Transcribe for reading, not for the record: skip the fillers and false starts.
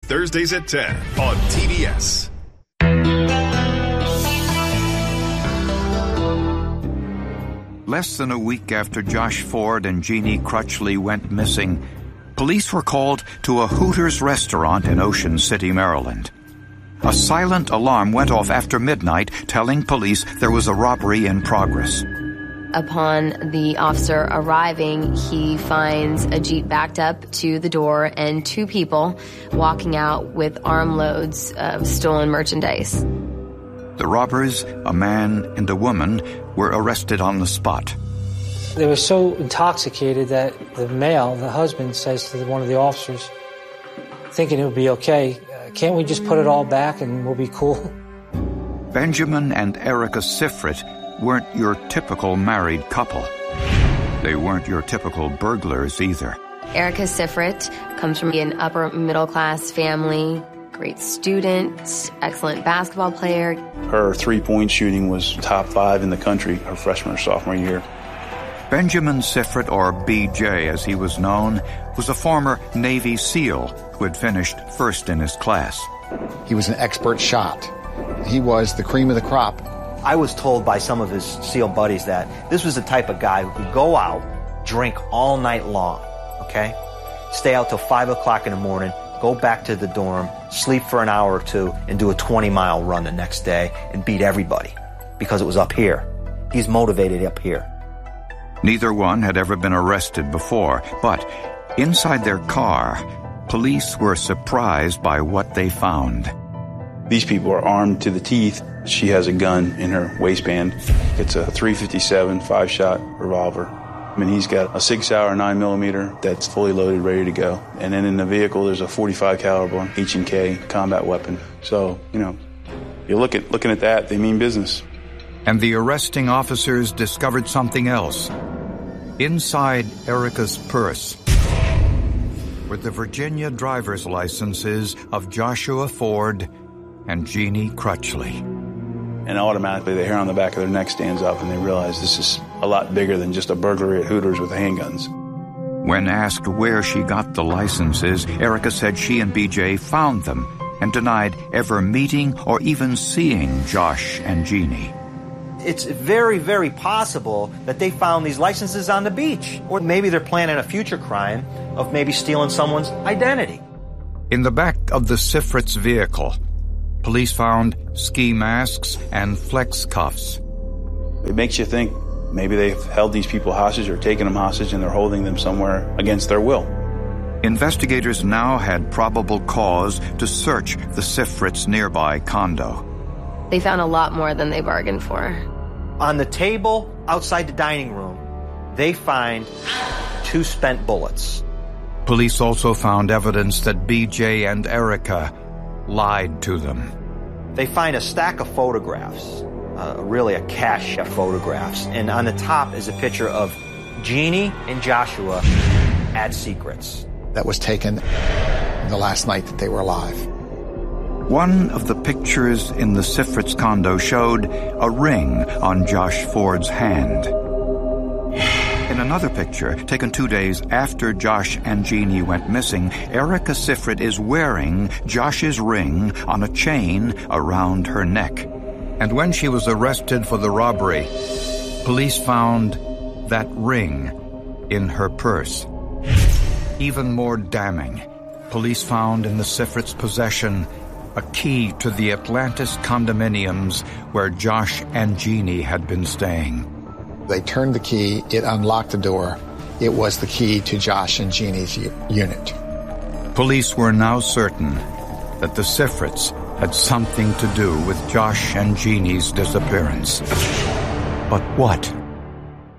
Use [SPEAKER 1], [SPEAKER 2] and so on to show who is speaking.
[SPEAKER 1] Thursdays at 10 on TBS.
[SPEAKER 2] Less than a week after Josh Ford and Jeannie Crutchley went missing, police were called to a Hooters restaurant in Ocean City, Maryland. A silent alarm went off after midnight, telling police there was a robbery in progress.
[SPEAKER 3] Upon the officer arriving, he finds a Jeep backed up to the door and two people walking out with armloads of stolen merchandise.
[SPEAKER 2] The robbers, a man and a woman, were arrested on the spot.
[SPEAKER 4] They were so intoxicated that the male, the husband, says to one of the officers, thinking it would be okay, can't we just put it all back and we'll be cool?
[SPEAKER 2] Benjamin and Erica Sifrit weren't your typical married couple. They weren't your typical burglars either.
[SPEAKER 3] Erica Sifrit comes from an upper middle class family, great student, excellent basketball player.
[SPEAKER 5] Her three-point shooting was top 5 in the country her freshman or sophomore year.
[SPEAKER 2] Benjamin Sifrit, or BJ as he was known, was a former Navy SEAL who had finished first in his class.
[SPEAKER 6] He was an expert shot. He was the cream of the crop.
[SPEAKER 7] I was told by some of his SEAL buddies that this was the type of guy who could go out, drink all night long, okay? Stay out till 5 o'clock in the morning, go back to the dorm, sleep for an hour or two, and do a 20-mile run the next day and beat everybody because it was up here. He's motivated up here.
[SPEAKER 2] Neither one had ever been arrested before, but inside their car, police were surprised by what they found.
[SPEAKER 5] These people are armed to the teeth. She has a gun in her waistband. It's a .357 5-shot revolver. I mean, he's got a 6-hour 9mm that's fully loaded, ready to go. And then in the vehicle, there's a .45 caliber H&K combat weapon. So, you're looking at that, they mean business.
[SPEAKER 2] And the arresting officers discovered something else. Inside Erica's purse were the Virginia driver's licenses of Joshua Ford and Jeannie Crutchley.
[SPEAKER 5] And automatically the hair on the back of their neck stands up and they realize this is a lot bigger than just a burglary at Hooters with handguns.
[SPEAKER 2] When asked where she got the licenses, Erica said she and BJ found them and denied ever meeting or even seeing Josh and Jeannie.
[SPEAKER 7] It's very, very possible that they found these licenses on the beach. Or maybe they're planning a future crime of maybe stealing someone's identity.
[SPEAKER 2] In the back of the Sifrit's vehicle, police found ski masks and flex cuffs.
[SPEAKER 5] It makes you think maybe they've held these people hostage or taken them hostage and they're holding them somewhere against their will.
[SPEAKER 2] Investigators now had probable cause to search the Sifrit's nearby condo.
[SPEAKER 3] They found a lot more than they bargained for.
[SPEAKER 7] On the table outside the dining room, they find 2 spent bullets.
[SPEAKER 2] Police also found evidence that BJ and Erica lied to them.
[SPEAKER 7] They find a stack of photographs, really a cache of photographs, and on the top is a picture of Jeannie and Joshua at Secrets.
[SPEAKER 6] That was taken the last night that they were alive.
[SPEAKER 2] One of the pictures in the Sifrit's condo showed a ring on Josh Ford's hand. In another picture, taken 2 days after Josh and Jeannie went missing, Erica Sifrit is wearing Josh's ring on a chain around her neck. And when she was arrested for the robbery, police found that ring in her purse. Even more damning, police found in the Sifrit's possession a key to the Atlantis condominiums where Josh and Jeannie had been staying.
[SPEAKER 6] They turned the key, it unlocked the door. It was the key to Josh and Jeannie's unit.
[SPEAKER 2] Police were now certain that the Sifrits had something to do with Josh and Jeannie's disappearance. But what?